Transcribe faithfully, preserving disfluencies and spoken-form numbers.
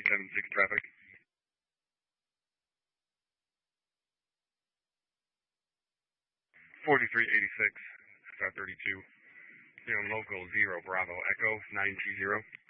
ten six traffic. forty-three eighty-six, five thirty-two. You're on local zero Bravo Echo nine two zero.